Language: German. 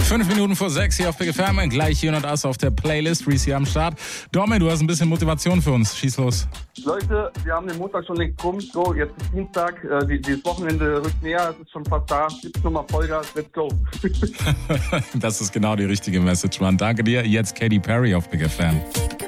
5 Minuten vor 6 hier auf Big FM. Gleich hier und das auf der Playlist. Reese hier am Start. Domme, du hast ein bisschen Motivation für uns. Schieß los. Leute, wir haben den Montag schon längst rum. So, jetzt ist Dienstag. Das Wochenende rückt näher. Es ist schon fast da. Gibt's nochmal Vollgas. Let's go. Das ist genau die richtige Message, Mann. Danke dir. Jetzt Katy Perry auf Big FM.